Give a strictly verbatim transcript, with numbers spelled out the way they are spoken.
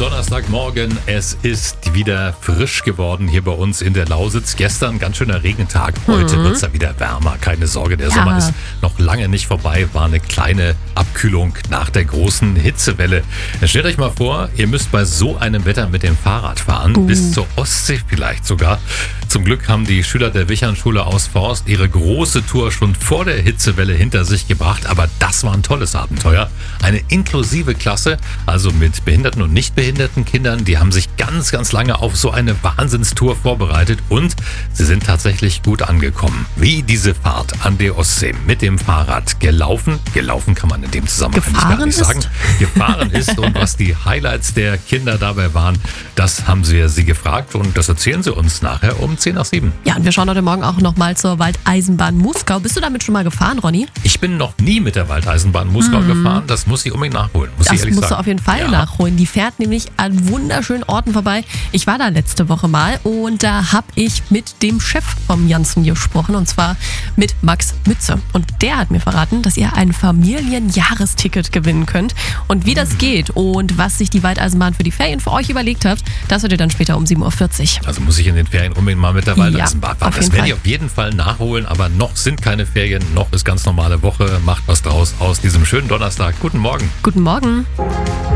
Donnerstagmorgen. Es ist wieder frisch geworden hier bei uns in der Lausitz. Gestern ganz schöner Regentag. Heute mhm. wird es ja wieder wärmer. Keine Sorge, der ja. Sommer ist noch lange nicht vorbei. War eine kleine Abkühlung nach der großen Hitzewelle. Stellt euch mal vor, ihr müsst bei so einem Wetter mit dem Fahrrad fahren. Uh. Bis zur Ostsee vielleicht sogar. Zum Glück haben die Schüler der Wichernschule aus Forst ihre große Tour schon vor der Hitzewelle hinter sich gebracht. Aber das war ein tolles Abenteuer. Eine inklusive Klasse, also mit behinderten und nicht behinderten Kindern. Die haben sich ganz, ganz lange auf so eine Wahnsinnstour vorbereitet und sie sind tatsächlich gut angekommen. Wie diese Fahrt an der Ostsee mit dem Fahrrad gelaufen, gelaufen kann man in dem Zusammenhang gar nicht sagen, gefahren ist und was die Highlights der Kinder dabei waren, das haben wir sie gefragt und das erzählen sie uns nachher um zehn nach sieben. Ja, und wir schauen heute Morgen auch nochmal zur Waldeisenbahn Muskau. Bist du damit schon mal gefahren, Ronny? Ich bin noch nie mit der Waldeisenbahn Muskau mhm. gefahren. Das muss ich unbedingt nachholen, muss das ich ehrlich musst sagen. du auf jeden Fall ja. nachholen. Die fährt nämlich an wunderschönen Orten vorbei. Ich war da letzte Woche mal und da habe ich mit dem Chef vom Janssen gesprochen und zwar mit Max Mütze. Und der hat mir verraten, dass ihr ein Familienjahresticket gewinnen könnt. Und wie das geht und was sich die Waldeisenbahn für die Ferien für euch überlegt hat, das hört ihr dann später um sieben Uhr vierzig. Also muss ich in den Ferien unbedingt mal mit der Waldeisenbahn fahren. Ja, das werde ich Fall. auf jeden Fall nachholen, aber noch sind keine Ferien, noch ist ganz normale Woche. Macht was draus aus diesem schönen Donnerstag. Guten Morgen. Guten Morgen.